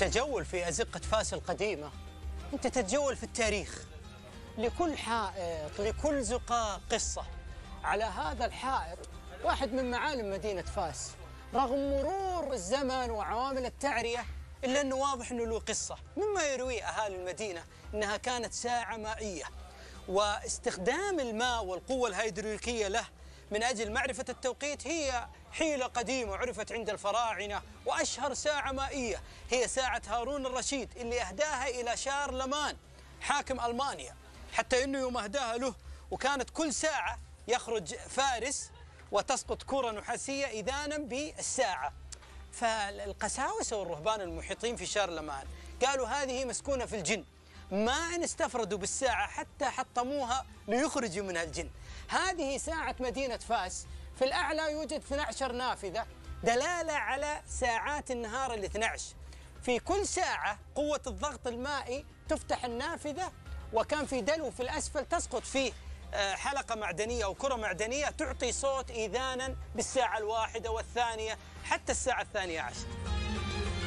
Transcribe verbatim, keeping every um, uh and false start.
التجول في أزقة فاس القديمة أنت تتجول في التاريخ. لكل حائط، لكل زقاق قصة. على هذا الحائط واحد من معالم مدينة فاس، رغم مرور الزمن وعوامل التعرية إلا أنه واضح أنه له قصة. مما يرويه أهالي المدينة أنها كانت ساعة مائية، واستخدام الماء والقوة الهيدروليكية له من أجل معرفة التوقيت هي حيلة قديمة عرفت عند الفراعنة. وأشهر ساعة مائية هي ساعة هارون الرشيد اللي أهداها إلى شارلمان حاكم ألمانيا، حتى أنه يوم أهداها له وكانت كل ساعة يخرج فارس وتسقط كرة نحاسية إذانا بالساعة. فالقساوسة والرهبان المحيطين في شارلمان قالوا هذه مسكونة في الجن، ما إن استفردوا بالساعة حتى حطموها ليخرجوا منها الجن. هذه ساعة مدينة فاس، في الأعلى يوجد اثنتي عشرة نافذة دلالة على ساعات النهار الاثني عشر. في كل ساعة قوة الضغط المائي تفتح النافذة، وكان في دلو في الأسفل تسقط فيه حلقة معدنية أو كرة معدنية تعطي صوت إذانا بالساعة الواحدة والثانية حتى الساعة الثانية عشر.